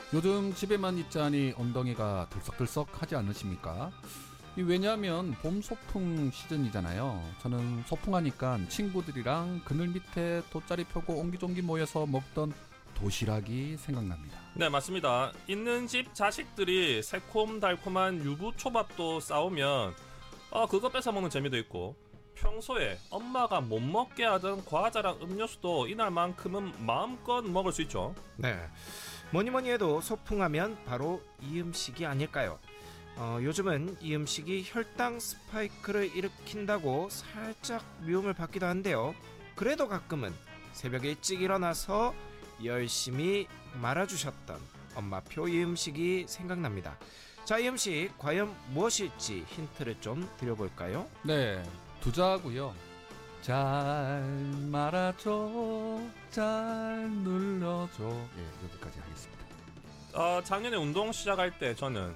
요즘 집에만 있자니 엉덩이가 들썩들썩하지 않으십니까? 왜냐하면 봄 소풍 시즌이잖아요. 저는 소풍하니까 친구들이랑 그늘 밑에 돗자리 펴고 옹기종기 모여서 먹던 도시락이 생각납니다. 네, 맞습니다. 있는 집 자식들이 새콤달콤한 유부초밥도 싸우면 그거 뺏어 먹는 재미도 있고, 평소에 엄마가 못 먹게 하던 과자랑 음료수도 이날만큼은 마음껏 먹을 수 있죠. 네, 뭐니뭐니 해도 소풍하면 바로 이 음식이 아닐까요? 요즘은 이 음식이 혈당 스파이크를 일으킨다고 살짝 미움을 받기도 한데요. 그래도 가끔은 새벽에 일찍 일어나서 열심히 말아주셨던 엄마표 이 음식이 생각납니다. 자, 이 음식 과연 무엇일지 힌트를 좀 드려볼까요? 네, 두자고요. 잘 말아줘, 잘 눌러줘. 예, 여기까지 하겠습니다. 작년에 운동 시작할 때 저는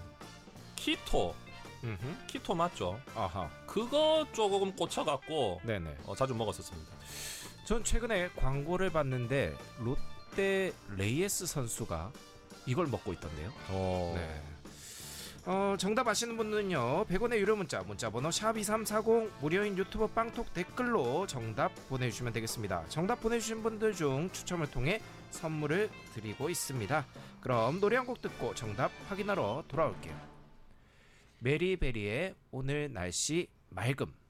키토 맞죠? 아하. 그거 조금 꽂혀갖고 네네. 자주 먹었었습니다. 전 최근에 광고를 봤는데 롯데 레이에스 선수가 이걸 먹고 있던데요. 네. 정답 아시는 분들은요, 100원의 유료 문자번호 샵2340, 무료인 유튜브 빵톡 댓글로 정답 보내주시면 되겠습니다. 정답 보내주신 분들 중 추첨을 통해 선물을 드리고 있습니다. 그럼 노래 한 곡 듣고 정답 확인하러 돌아올게요. 메리베리의 오늘 날씨 맑음.